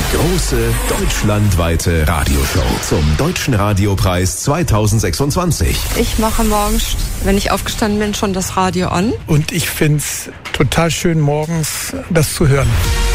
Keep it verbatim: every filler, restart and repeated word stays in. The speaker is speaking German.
große deutschlandweite Radioshow zum Deutschen Radiopreis zweitausendsechsundzwanzig. Ich mache morgens, wenn ich aufgestanden bin, schon das Radio an. Und ich finde es total schön, morgens das zu hören.